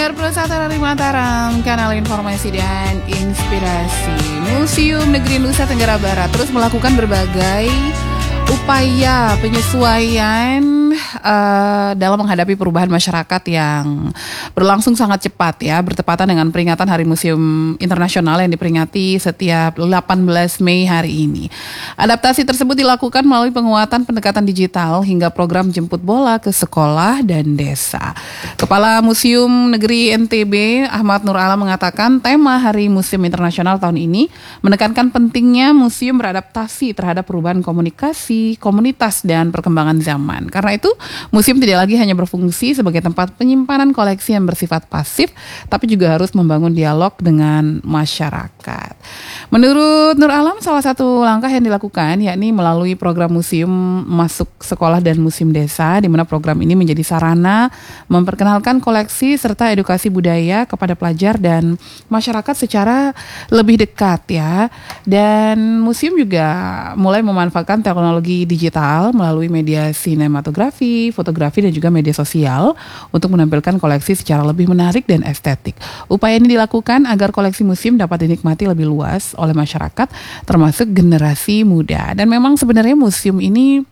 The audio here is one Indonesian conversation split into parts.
Pendengar Persatuan dari Mataram, kanal informasi dan inspirasi. Museum Negeri Nusa Tenggara Barat terus melakukan berbagai upaya penyesuaian dalam menghadapi perubahan masyarakat yang berlangsung sangat cepat ya, bertepatan dengan peringatan Hari Museum Internasional yang diperingati setiap 18 Mei hari ini. Adaptasi tersebut dilakukan melalui penguatan pendekatan digital hingga program jemput bola ke sekolah dan desa. Kepala Museum Negeri NTB Ahmad Nur Alam mengatakan tema Hari Museum Internasional tahun ini menekankan pentingnya museum beradaptasi terhadap perubahan komunikasi, komunitas, dan perkembangan zaman. Karena itu, museum tidak lagi hanya berfungsi sebagai tempat penyimpanan koleksi yang bersifat pasif, tapi juga harus membangun dialog dengan masyarakat. Menurut Nur Alam, salah satu langkah yang dilakukan yakni melalui program museum masuk sekolah dan museum desa, di mana program ini menjadi sarana memperkenalkan koleksi serta edukasi budaya kepada pelajar dan masyarakat secara lebih dekat ya. Dan museum juga mulai memanfaatkan teknologi digital melalui media sinematografi, fotografi, dan juga media sosial untuk menampilkan koleksi secara lebih menarik dan estetik. Upaya ini dilakukan agar koleksi museum dapat dinikmati lebih luas oleh masyarakat, termasuk generasi muda. Dan memang sebenarnya museum ini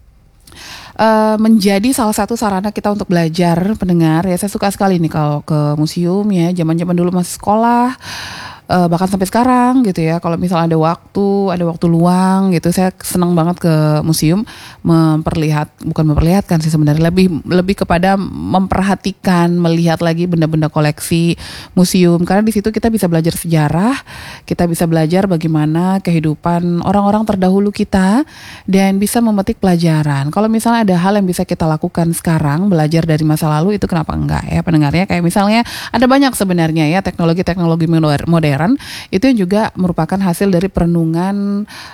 menjadi salah satu sarana kita untuk belajar, pendengar ya. Saya suka sekali nih kalau ke museum ya, zaman-zaman dulu masih sekolah, bahkan sampai sekarang gitu ya. Kalau misalnya ada waktu luang gitu, saya senang banget ke museum, bukan memperlihatkan sih sebenarnya, lebih kepada memperhatikan, melihat lagi benda-benda koleksi museum, karena di situ kita bisa belajar sejarah, kita bisa belajar bagaimana kehidupan orang-orang terdahulu kita, dan bisa memetik pelajaran. Kalau misalnya ada hal yang bisa kita lakukan sekarang, belajar dari masa lalu, itu kenapa enggak ya pendengarnya? Kayak misalnya ada banyak sebenarnya ya teknologi modern itu yang juga merupakan hasil dari perenungan